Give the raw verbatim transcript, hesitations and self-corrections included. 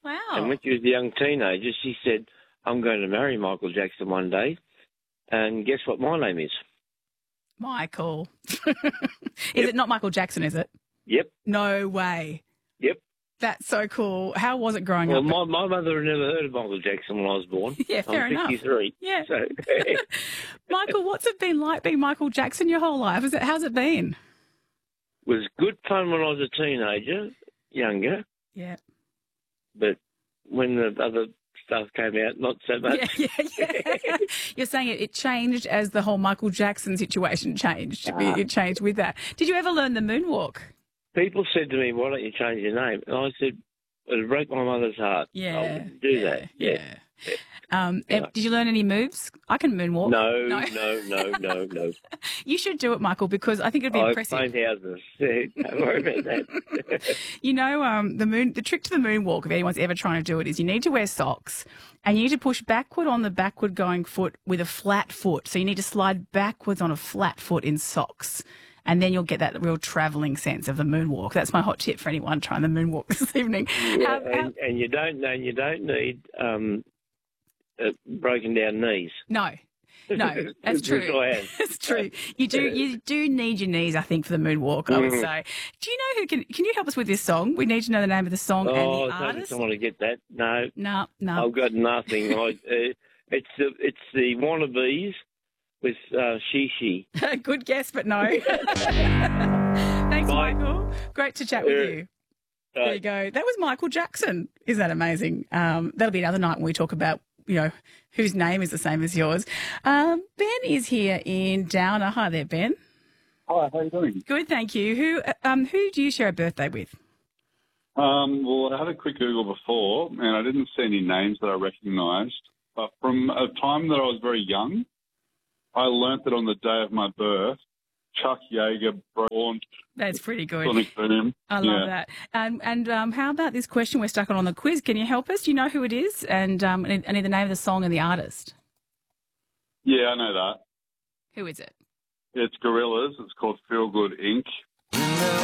Wow. And when she was a young teenager, she said, I'm going to marry Michael Jackson one day. And guess what my name is? Michael. Is Yep. it not Michael Jackson, is it? Yep, No way. yep. That's so cool. How was it growing Well, up? my, my mother had never heard of Michael Jackson when I was born. Yeah, fair I'm enough. fifty-three. Yeah. So, Michael, what's it been like being Michael Jackson your whole life? Is it, how's it been? it was good fun when I was a teenager, younger, Yeah. but when the other stuff came out, not so much. Yeah, yeah, yeah. You're saying it, it changed as the whole Michael Jackson situation changed. Ah. It changed with that. Did you ever learn the moonwalk? People said to me, why don't you change your name? And I said, it'll break my mother's heart. Yeah. I wouldn't do yeah, that. Yeah. Yeah. Um, Yeah. Did you learn any moves? I can moonwalk. No, No. no, no, no, no. You should do it, Michael, because I think it'd be I've impressive. paint houses. Don't worry about that. You know, um, the moon. The trick to the moonwalk, if anyone's ever trying to do it, is you need to wear socks and you need to push backward on the backward going foot with a flat foot. So you need to slide backwards on a flat foot in socks. And then you'll get that real travelling sense of the moonwalk. That's my hot tip for anyone trying the moonwalk this evening. Yeah, How- how- and, and you don't and you don't need um, uh, broken down knees. no, no, that's Which true. I have. That's true. You do you do need your knees, I think, for the moonwalk, I would Mhm. say. Do you know who can can you help us with this song? We need to know the name of the song Oh, and I the don't artist. want to get that. No, No, no. I've got nothing. I, uh, it's the it's the Wannabes with uh, Shishi. Good guess, but no. Thanks, Bye. Michael. Great to chat with Uh, you. There you go. That was Michael Jackson. Isn't that amazing? Um, that'll be another night when we talk about, you know, whose name is the same as yours. Um, Ben is here in Downer. Hi there, Ben. Hi, how are you doing? Good, thank you. Who um, who do you share a birthday with? Um, well, I had a quick Google before, and I didn't see any names that I recognised. But from a time that I was very young, I learnt that on the day of my birth, Chuck Yeager born That's pretty good. Sonic Boom. I love yeah. that. And and um, how about this question we're stuck on on the quiz? Can you help us? Do you know who it is? And um, and, and the name of the song and the artist. Yeah, I know that. Who is it? It's Gorillaz. It's called Feel Good Incorporated.